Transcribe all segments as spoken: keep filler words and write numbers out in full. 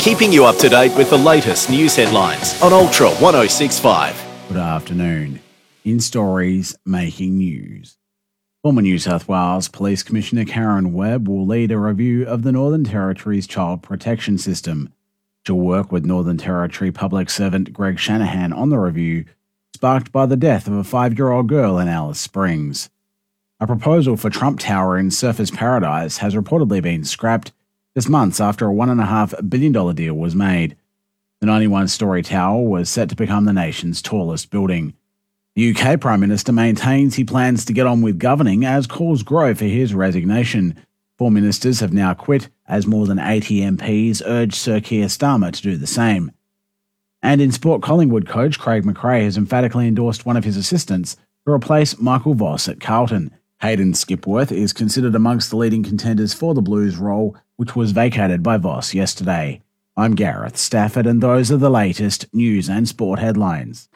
keeping you up to date with the latest news headlines on Ultra one oh six point five. Good afternoon. In stories making news. Former New South Wales Police Commissioner Karen Webb will lead a review of the Northern Territory's child protection system. She'll work with Northern Territory Public Servant Greg Shanahan on the review, sparked by the death of a five-year-old girl in Alice Springs. A proposal for Trump Tower in Surfers Paradise has reportedly been scrapped just months after a one point five billion dollars deal was made. The ninety-one-storey tower was set to become the nation's tallest building. The U K Prime Minister maintains he plans to get on with governing as calls grow for his resignation. Four ministers have now quit as more than eighty M Ps urge Sir Keir Starmer to do the same. And in sport, Collingwood coach Craig McRae has emphatically endorsed one of his assistants to replace Michael Voss at Carlton. Hayden Skipworth is considered amongst the leading contenders for the Blues role, which was vacated by Voss yesterday. I'm Gareth Stafford, and those are the latest news and sport headlines.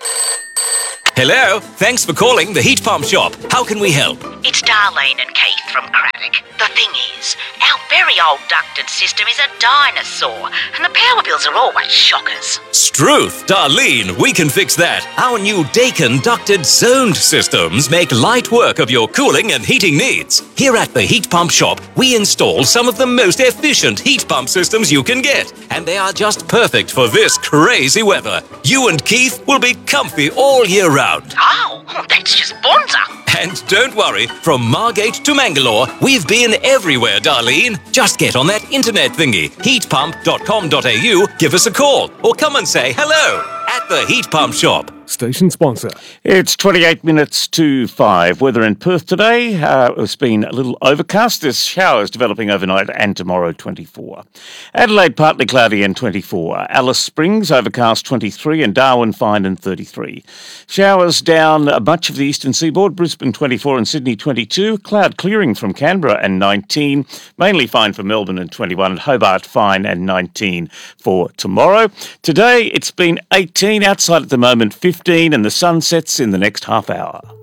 Hello, thanks for calling the Heat Pump Shop. How can we help? It's Darlene and Keith from Craddock. The thing is, our very old ducted system is a dinosaur, and the power bills are always shockers. Struth, Darlene, we can fix that. Our new Dakin ducted zoned systems make light work of your cooling and heating needs. Here at the Heat Pump Shop, we install some of the most efficient heat pump systems you can get, and they are just perfect for this crazy weather. You and Keith will be comfy all year round. Oh, that's just bonza. And don't worry, from Margate to Mangalore, we've been everywhere, Darlene. Just get on that internet thingy, heat pump dot com dot a u, give us a call, or come and say hello at the Heat Pump Shop. Station sponsor. It's twenty-eight minutes to five. Weather in Perth today. Uh, it's been a little overcast. There's showers developing overnight and tomorrow twenty-four. Adelaide partly cloudy and twenty-four. Alice Springs overcast twenty-three and Darwin fine and thirty-three. Showers down much of the eastern seaboard. Brisbane twenty-four and Sydney twenty-two. Cloud clearing from Canberra and nineteen. Mainly fine for Melbourne and twenty-one. Hobart fine and nineteen for tomorrow. Today it's been eighteen. Outside at the moment fifteen. And the sun sets in the next half hour.